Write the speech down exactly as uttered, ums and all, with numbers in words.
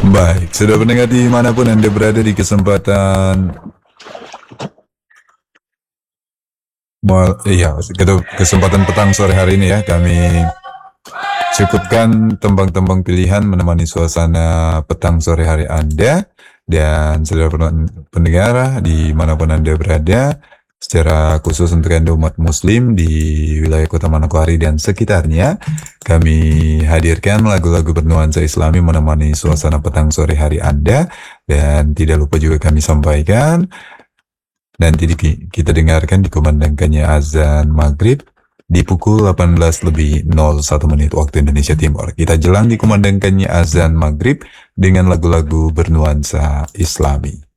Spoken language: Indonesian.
Baik, sudah pendengar dimanapun Anda berada di kesempatan mal, iya, kesempatan petang sore hari ini ya, kami cukupkan tembang-tembang pilihan menemani suasana petang sore hari Anda. Dan saudara pendengar dimanapun Anda berada, secara khusus untuk Anda umat muslim di wilayah Kota Manokwari dan sekitarnya, kami hadirkan lagu-lagu bernuansa islami menemani suasana petang sore hari Anda. Dan tidak lupa juga kami sampaikan, nanti kita dengarkan dikumandangkannya azan maghrib di pukul delapan belas lebih nol satu menit waktu Indonesia Timur. Kita jelang dikumandangkannya azan maghrib dengan lagu-lagu bernuansa islami.